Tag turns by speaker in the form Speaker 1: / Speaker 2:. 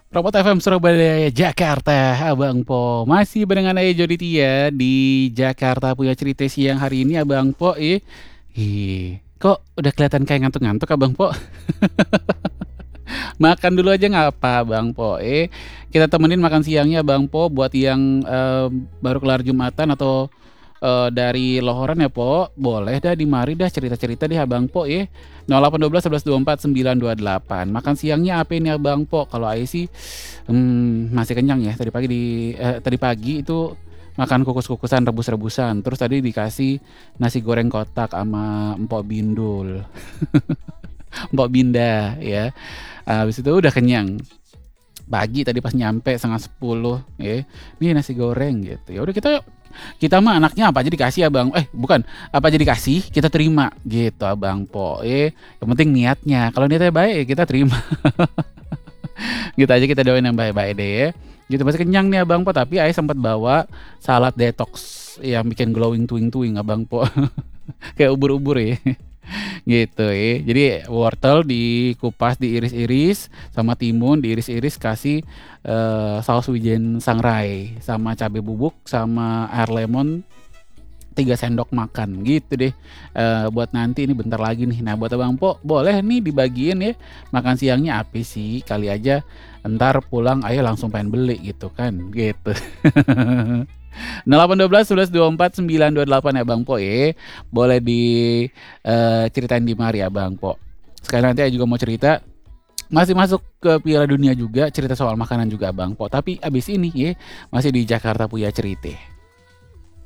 Speaker 1: Robot FM Surabaya, Jakarta, Abang Po. Masih barengan saya Jody Tia di Jakarta punya cerita siang hari ini Abang Po. Kok udah kelihatan kayak ngantuk-ngantuk Abang Po? Makan dulu aja nggak apa Bang Po. Kita temenin makan siangnya Bang Po buat yang baru kelar Jumatan atau dari Lohoran ya Po. Boleh dah di mari dah cerita-cerita deh Abang Po 0812 11 24 928. Makan siangnya apa ini Abang Po? Kalau Ai sih masih kenyang ya. Tadi pagi itu makan kukus-kukusan, rebus-rebusan. Terus tadi dikasih nasi goreng kotak sama empok bindul. Empok Binda ya. Habis itu udah kenyang. Pagi tadi pas nyampe setengah 10 ya. Nih nasi goreng gitu. Ya udah kita mah anaknya apa aja dikasih Abang. Bukan, apa aja dikasih kita terima gitu Abang Po. Yang penting niatnya. Kalau niatnya baik ya kita terima. Gitu aja kita doain yang baik-baik deh ya. Gitu masih kenyang nih Abang Po, tapi Ayah sempat bawa salad detox yang bikin glowing tuing-tuing Abang Po. Kayak ubur-ubur ya. Gitu ya. Jadi wortel dikupas, diiris-iris, sama timun diiris-iris, kasih saus wijen sangrai sama cabai bubuk sama air lemon 3 sendok makan gitu deh. Buat nanti ini bentar lagi nih. Nah buat Abang Po boleh nih dibagiin ya makan siangnya apa sih, kali aja entar pulang ayo langsung pengen beli gitu kan gitu. 0812 11 24 928 ya Bang Po ya. Boleh ceritain di mari ya Bang Po. Sekarang nanti saya juga mau cerita masih masuk ke Piala Dunia juga, cerita soal makanan juga Bang Po. Tapi abis ini ya masih di Jakarta punya cerita.